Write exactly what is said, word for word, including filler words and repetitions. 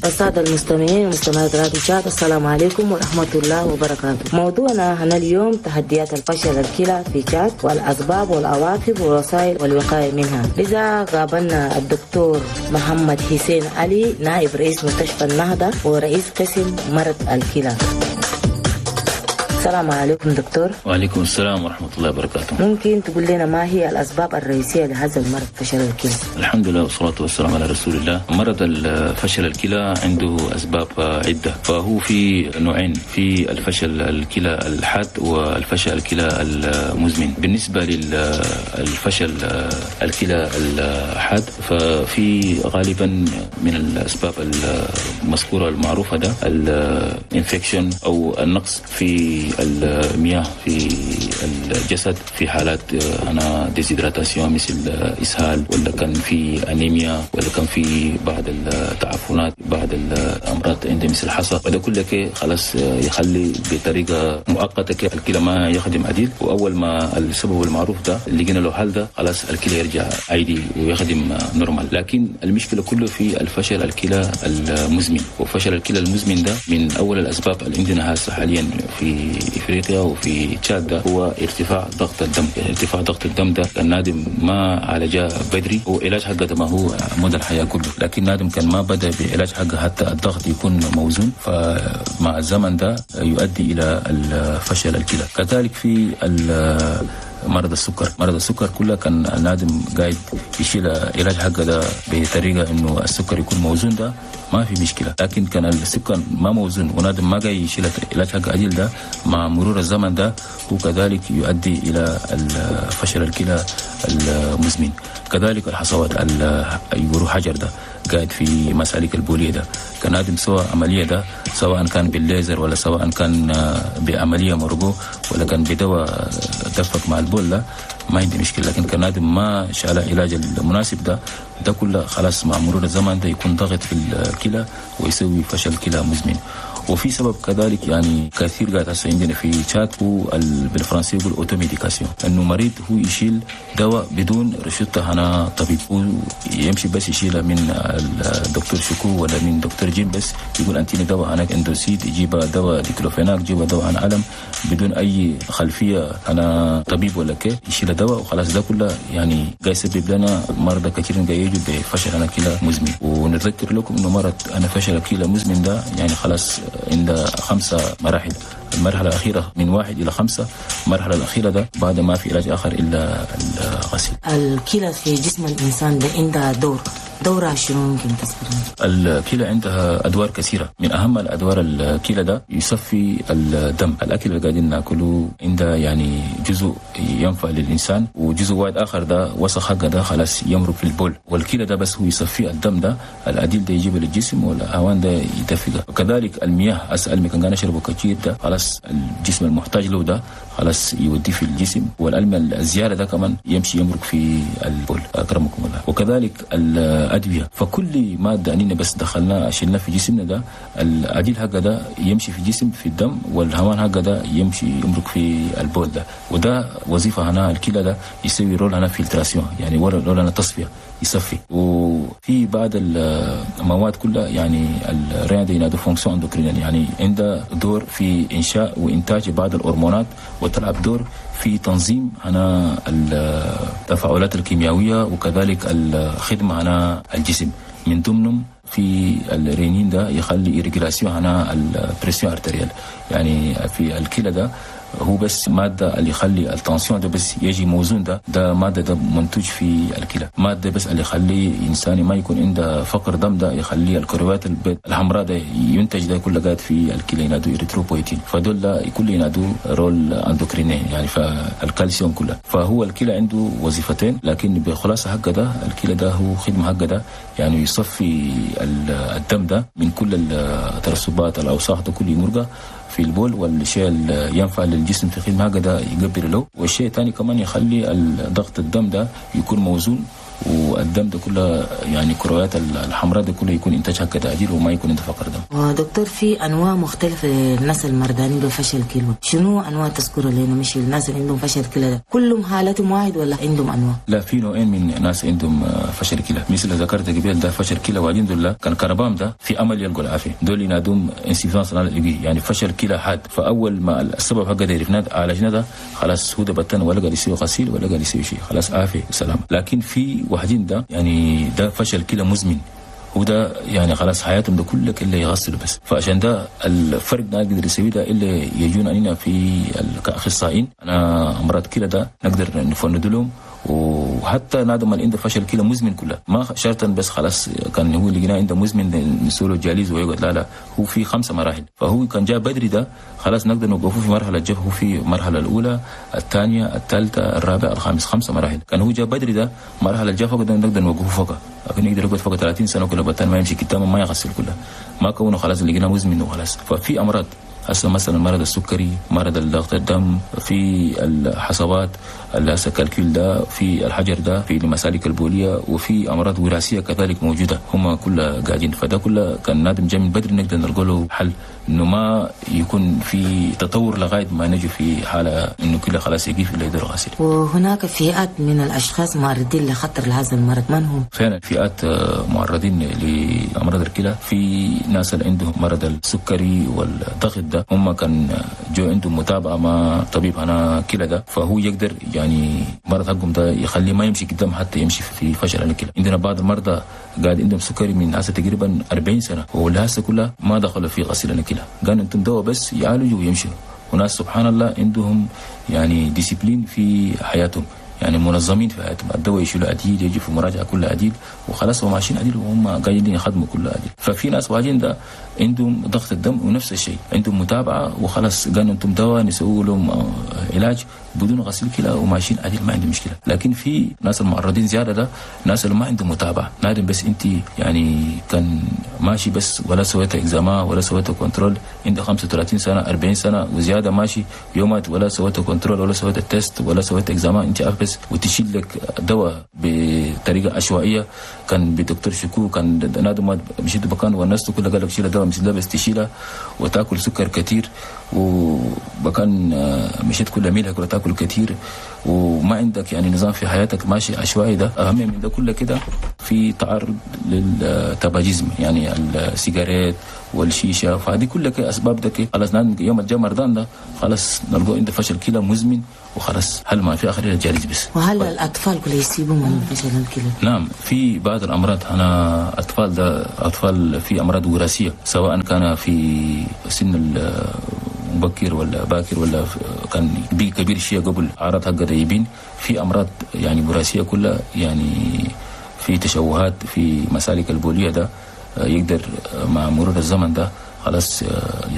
السادة المستمعين ومستمعات راديو شاد، السلام عليكم ورحمة الله وبركاته. موضوعنا هنا اليوم تحديات الفشل الكلى في شاد والأسباب والعواقب والوسائل والوقاية منها. لذا قابلنا الدكتور محمد حسين علي، نائب رئيس مستشفى النهضة ورئيس قسم مرض الكلى. السلام عليكم دكتور. وعليكم السلام ورحمة الله وبركاته. ممكن تقول لنا ما هي الأسباب الرئيسية لهذا المرض فشل الكلى؟ الحمد لله والصلاة والسلام على رسول الله. مرض الفشل الكلى عنده أسباب عدة، فهو في نوعين، في الفشل الكلى الحاد والفشل الكلى المزمن. بالنسبة للفشل الكلى الحاد ففي غالبا من الأسباب المذكورة المعروفة ده الانفكشن أو النقص في المياه في الجسد في حالات أنا ديزيدراتاسيون مثل إسهال، ولا كان في أنيميا، ولا كان في بعض التعفنات، بعض الأمراض عند مثل الحصى، وده كله خلاص يخلي بطريقة مؤقتة الكلى ما يخدم عديل. وأول ما السبب المعروف ده لقينا له حل ده خلاص الكلى يرجع عادي ويخدم نورمال. لكن المشكلة كله في الفشل الكلى المزمن، وفشل الكلى المزمن ده من أول الأسباب اللي عندنا هسه حاليا في إفريقيا وفي تشاد ده هو ارتفاع ضغط الدم. ارتفاع ضغط الدم ده كان نادم ما عالجاه بدري، وعلاج حقه ده ما هو مدى الحياة كله، لكن نادم كان ما بدأ بعلاج حقه حتى الضغط يكون موزون، فمع الزمن ده يؤدي إلى الفشل الكلى. كذلك في مرض السكر، مرض السكر كله كان النادم قاعد يشيل علاج حقه ده بطريقة إنه السكر يكون موزون، ده ما في مشكلة. لكن كان السكر ما موزون ونادم ما قاعد يشيل علاج حقه عديل، ده مع مرور الزمن ده هو كذلك يؤدي إلى الفشل الكلى المزمن. كذلك الحصوات يقولوا حجر ده قاعد في مسالك البولية ده، كان نادم سوى عملية ده سواء كان بالليزر ولا سواء كان بعملية مرقو ولا كان بدواء دفق مع البول ده ما عندي مشكلة. لكن كان نادم ما شال علاج المناسب ده ده كله خلاص مع مرور الزمن ده يكون ضغط في الكلى ويسوي فشل كلى مزمن. وفي سبب كذلك يعني كثير قاعد هسه عندنا في تشاد هو بالفرنسي يقول اوتوميديكاسيون، انه مريض هو يشيل دواء بدون رشدة هنا طبيب، يمشي بس يشيلها من الدكتور شكو ولا من دكتور جيم، بس يقول انتيني دواء هناك اندوسيد، يجيب دواء ديكلوفيناك، يجيب دواء عن علم بدون اي خلفيه انا طبيب ولا كيف، يشيل دواء وخلاص. ده كله يعني قاعد يسبب لنا مرضى كثير قاعد يجوا بفشل انا كلى مزمن. ونذكر لكم انه مرض انا فشل كلى مزمن ده يعني خلاص عند خمسة مراحل. المرحلة الأخيرة من واحد إلى خمسة، المرحلة الأخيرة ده بعد ما في علاج آخر إلا الغسيل. الكلى في جسم الإنسان ده عندها دور، دورها شنو ممكن تذكرنا؟ الكلى عندها أدوار كثيرة، من أهم الأدوار الكلى ده يصفي الدم. الأكل اللي قاعدين ناكله عنده يعني جزء ينفع للإنسان، وجزء واحد آخر ده وسخ حقه ده خلاص يمرق في البول، والكلى ده بس هو يصفي الدم ده، العديل ده يجيبه للجسم والهوان ده يدفقه. وكذلك المياه أسأل مي كان نشربه كثير ده خلاص الجسم المحتاج له ده خلاص يوديه في الجسم، والألم الزيادة ده كمان يمشي يمرق في البول أكرمكم الله. وكذلك الأدوية، فكل مادة أننا بس دخلنا شلنا في جسمنا ده العديل حقه ده يمشي في الجسم في الدم، والهوان حقه ده يمشي يمرق في البول ده. وده وظيفة هنا الكلى ده يسوي رول هنا فلتراسيون، يعني رول هنا تصفية يصفي. وفي بعض المواد كلها يعني الرياضة ينادوا فونكسيون اندوكرينال، يعني عنده دور في إنشاء وإنتاج بعض الهرمونات، وتلعب دور في تنظيم هنا التفاعلات الكيميائية، وكذلك الخدمة هنا الجسم. من ضمنهم في الرينين ده يخلي إيريجلاسيون هنا البريسيون ارتريال، يعني في الكلى ده هو بس مادة اللي يخلي التنسيون ده بس يجي موزون، ده ده مادة ده منتج في الكلى. مادة بس اللي يخلي إنسان ما يكون عنده فقر دم، ده يخلي الكروات البيض الحمراء ده ينتج، ده كله قاعد في الكلى ينادوا إريثروبويتين، فدول ده كله ينادوا رول اندوكرينين يعني فالكالسيوم كله. فهو الكلى عنده وظيفتين، لكن بخلاصة حقه ده الكلى ده هو خدمة حقه ده يعني يصفي الدم ده من كل الترسبات الأوساخ ده كله يمرقه في البول، والشيء اللي ينفع للجسم في خدمة هذا ده يقبل له. والشيء الثاني كمان يخلي ضغط الدم ده يكون موزون والدم ده كله يعني كرويات الحمراء ده كله يكون انتاجها كتعديل وما يكون انت فقر دم. ودكتور في انواع مختلفه للناس المرضانين بفشل كلى، شنو انواع تذكرها لنا؟ مش الناس اللي عندهم فشل كلى ده كلهم حالتهم واحد ولا عندهم انواع؟ لا، في نوعين من ناس عندهم فشل كلى، مثل ذكرت قبل ده فشل كلى وبعدين دول كان كربام ده في امل يلقوا العافيه، دول ينادوم انسفاس يعني فشل كلى حاد. فاول ما السبب حقه ده عرفناه عالجنا ده خلاص هو ده بطن ولا قال يسوي غسيل ولا قال يسوي شيء، خلاص عافيه سلام. لكن في واحدين ده يعني ده فشل كلى مزمن، وده يعني خلاص حياتهم ده كله الا يغسلوا بس. فعشان ده الفرق ده نقدر نسويه ده الا يجونا علينا في كاخصائيين انا امراض كلى ده نقدر نفند لهم. وحتى نادم اللي عنده فشل كلى مزمن كله ما شرطا بس خلاص كان هو اللي لقيناه عنده مزمن نسوله جاليز ويقعد، لا لا هو في خمسه مراحل. فهو كان جاء بدري ده خلاص نقدر نوقفه في مرحله الجف، هو في المرحله الاولى الثانيه الثالثه الرابعه الخامس، خمسه مراحل. كان هو جاء بدري ده مرحله الجف نقدر نوقفه فوق، لكن يقدر يقعد فوق ثلاثين سنه كله بطل ما يمشي قدامه ما يغسل كله ما كونه خلاص اللي لقيناه مزمن وخلاص. ففي امراض هسه مثلا مرض السكري، مرض ضغط الدم، في الحصوات اللي هسه كالكيل ده، في الحجر ده، في المسالك البوليه، وفي امراض وراثيه كذلك موجوده هم كلها قاعدين. فده كله كان نادم جاي من بدري نقدر نلقى له حل انه ما يكون في تطور لغايه ما نجي في حاله انه كله خلاص يقف الا يقدر غسيل. وهناك فئات من الاشخاص معرضين لخطر لهذا المرض، من هم؟ فعلا فئات معرضين لامراض الكلى، في ناس اللي عندهم مرض السكري والضغط ده هم كان جو عندهم متابعه مع طبيب انا كلى ده، فهو يقدر يعني مرض حقهم ده يخليه ما يمشي قدام حتى يمشي في فشل الكلى. عندنا بعض المرضى قاعد عندهم سكري من هسه تقريبا أربعين سنه والهسه كلها ما دخلوا في غسيل الكلى، قالوا انتم دواء بس يعالجوا ويمشوا. وناس سبحان الله عندهم يعني ديسيبلين في حياتهم، يعني منظمين في حياتهم، الدواء يشيلوا عديل، يجي في مراجعه كلها عديل وخلاص هم ماشيين عديل وهم قاعدين يخدموا كلها عديل. ففي ناس واجين ده عندهم ضغط الدم ونفس الشيء عندهم متابعه وخلاص قالوا انتم دواء نسوي لهم علاج بدون غسيل كلى وماشيين عديل ما عندهم مشكله. لكن في ناس المعرضين زياده ده ناس اللي ما عندهم متابعه، نادم بس انت يعني كان ماشي بس ولا سويت اكزاما ولا سويت كنترول، عندك خمسة وثلاثين سنه أربعين سنه وزياده ماشي يومات ولا سويت كنترول ولا سويت التست ولا سويت اكزاما، انت عارف بس وتشيل لك دواء بطريقه عشوائيه. كان بدكتور شكو كان نادم مشيت بكان والناس كلها قال لك شيل الدواء مثل ده بس تشيلها وتاكل سكر كثير، وبكان مشيت كل ميلها كلها تاكل كثير وما عندك يعني نظام في حياتك ماشي عشوائي. ده اهم من ده كله كده في تعرض للتباجيزم يعني السيجارات والشيشه، فهذه كلها اسباب ده خلاص يوم الجا مرضان ده خلاص نلقوا عنده فشل كلى مزمن وخلاص هل ما في اخر الجالس بس. وهل الاطفال كلهم يصيبوا من فشل الكلى؟ نعم في بعض الامراض انا اطفال ده اطفال في امراض وراثيه سواء كان في سن مبكر ولا باكر ولا كان كبير شيء قبل اعراض حقه يبين، في امراض يعني وراثيه كلها يعني في تشوهات في مسالك البوليه ده يقدر مع مرور الزمن ده خلاص